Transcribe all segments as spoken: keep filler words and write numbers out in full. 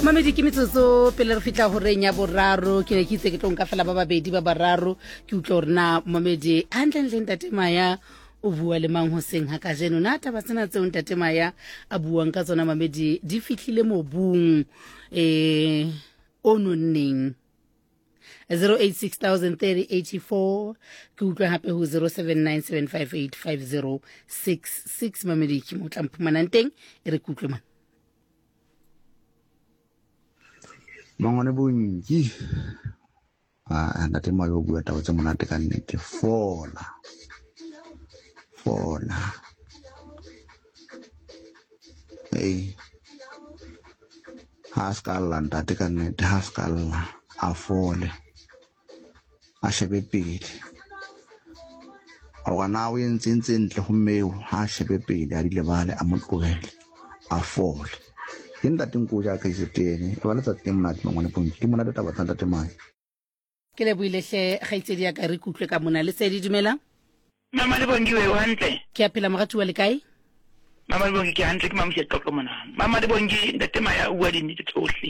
Mamedi ke metsotso pele re fitla ho reng ya boraro ke ne ke itse ke tlo nka fela ba babedi ba bararo ke utlwa hore na Mamedi hantle ntle ntate Maya o bua le mang ho seng ha ka jeno na taba tsena tseo ntate Maya a buang ka tsona Mamedi di fihlile mobung eh o nonneng zero eight six thousand thirty eighty-four ke utlwa hape ho zero seven nine seven five eight five zero six six Mamedi ke mo tla mphumanang teng e re kutlwe man Mangwane bonki ah ntate Maya o bua taba tse monate ka nnete fola fola hey haskala ntate ka nnete haskala a fole a shebe pele o kana o entse ntse ntle ho mmeo ha shebe pele a di lebale a motlogele a fole ke ntate nko ja ka isetene e ba le tsa teng monate mangwane bonki ke monate taba tsa ntate Maya ke le buile hle gaitsedi ya ka re kutlwe ka mona le sedi dumela mama le bongi we hantle ke a phela mogatu wa le kae mama le bongi ke hantle ke mamusi tlo mona mama le bongi ntate Maya o bua dinete tsohle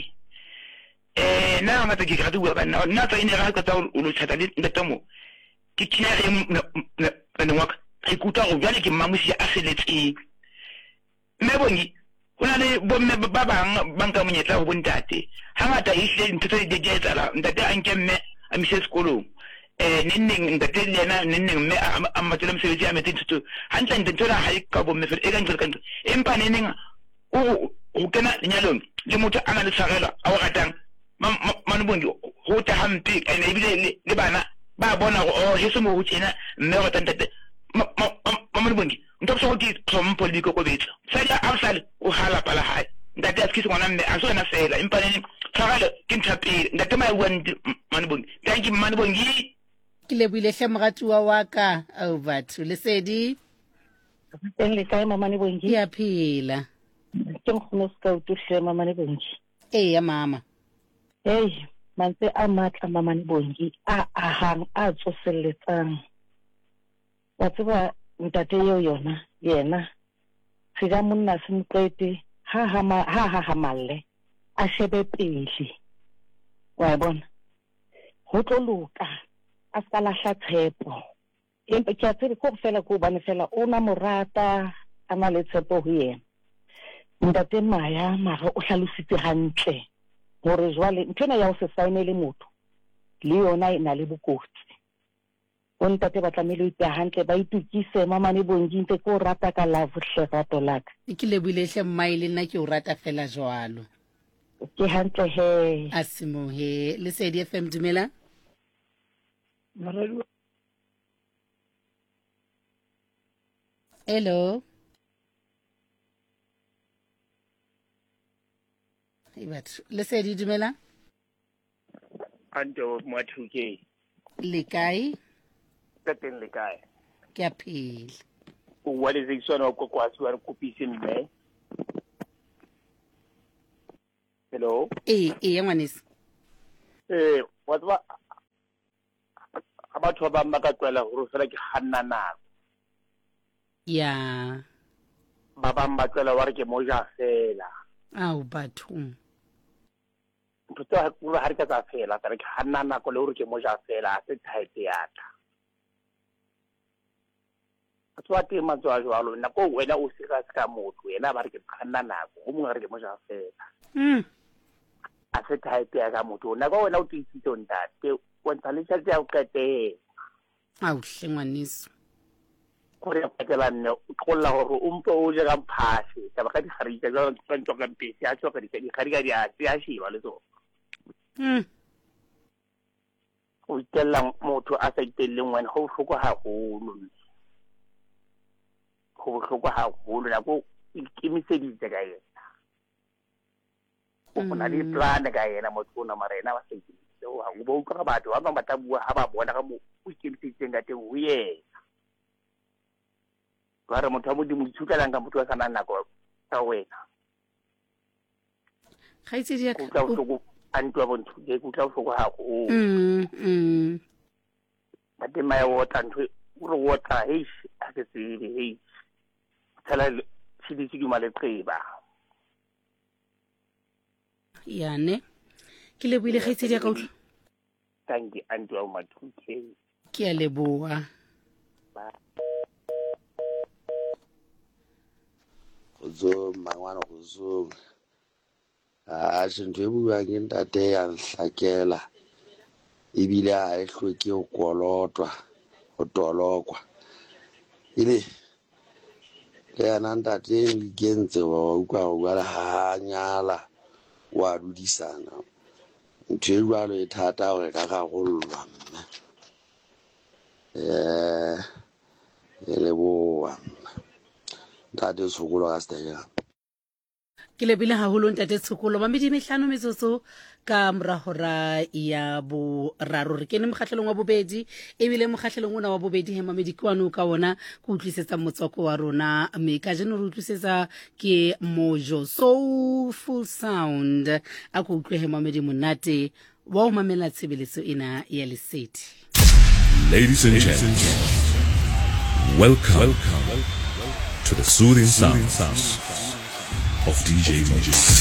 eh na ngata ke ga bua bana na tsa ine ga ka tsa o lo tshata le ntate mo ke tshire e no waka e kuta go jale ke mamusi a seletse me bongi ona le bomme ba bang banka monyetla ho bontate hangata ihle ntse tse di jetala ntate a nkemme a mise sekolong eh nenneng ntate lena nenneng me a matlela mosebetsi a metse ntse hantle ntate tsona ha e ka bomme fe e ka ntse ka ntse empa nenneng o o kena nyalong le motho a na le tshwarela a o ratang mane bongi ho ta hampe ene ebile le bana ba bona o heso mo ho tsena mme o tantete mane bongi ntse so di trompo le ko betsa sala afsal o hala pala hai ntate a skisi ngwana mme a so na fela empa nene tshwarela ke nthape ntate Maya wa mane bongi thank you mane bongi ke le buile hle mogatu wa waka o batho le sedi teng le kae mama ne bongi ya phela ke mkhono ska utuhle mama ne bongi eh ya mama hey mantse a matla mama ne bongi a ahang a tsoseletsang wa tseba ntate yo yona yena sega monna se mqete ha ha ha ha ha malle a shebe pele wa bona ho tlo loka a ska lahla tshepo empa ke a tsere go fela go bane fela ona morata ana le tshepo ho yena ntate Maya mara o hlalositse hantle hore jwale ntena ya o se saenele motho le yona ina le bokotsi o ntate ba tlamehile ipe hantle ba itukise mama ne bongi ntse ko rata ka love hle rato laka ke le buile hle mmaile nna ke o rata fela jwalo ke hantle he asimo he le sedi F M dumela hello Ibat le sedi dumela anto mwathuke le kae teng le kae ke a phela o wa le ziswana o kokwasi wa re kopise mme hello eh eh ngwanese eh wa tswa abatho ba mma ka tswela hore fela ke hanna nako ya ba ba mma tswela wa re ke moja fela au batho ntse ha ku ha re ka tsa fela ka re ke hanna nako le hore ke moja fela a se type ya ta tswa te matswa jwalo nako wena o se ka ska motho yena ba re ke hanna nako ho mo re ke moja fela mm a se type ya ka motho nako wena o tsitse ntate o ntse le tshetse ya o kete au hle ngwanese gore patela nne o tlolla hore o mpo o je ka phase ka ba ka di kharika jwa ntse ka mpesi a tswa ka di kharika di a tsia shiba le tsona mm o itella motho a sa itelleng wena go hloko haholo go hloko haholo la go ikimiseditse ka yena o bona di plan ka yena motho ona marena ba sa itse o ha go bo ka batho ba ba ta bua ha ba bona ka mo o ikimiseditse ka te o ye ba re motho a mo di mo tshukelang ka motho a sana nako ka wena ga itse di ya ka hloko anto a bontsho ke kutla hloko ha go mm mm ba te Maya o tantho o re o tla hey a ke tsebe hey tsala tshidi tshidi male qeba yane ke leboile kgaitsedi ya ka utlwa thank you anti wa mathuke ke a leboa go mangwana go zo a sentwe bua ke ntate ya nhlakela ebile a e hloke go kolotwa go tolokwa ile le yana ntate e ikentse wa ukwa go bala ha nyala wa dudisana ntwe jwalo e thata gore ka ga go lwa mme eh ele boa ntate sokolo ga stega ke lebile haholo ntate tshokolo mamedi mehlano metsotso ka moragora ya boraro re kene mokgatlhelong wa bobedi ebile mokgatlhelong ona wa bobedi he mamedi ke wane o ka ona go utlwisetsa motswako wa rona mme ka jeno re utlwisetsa ke Mojo Soulful Sound a go utlwe he mamedi monate wa o mamela tshebeletso ena ya lesedi. Ladies and gentlemen, welcome, welcome to the soothing sounds of D J Mojo.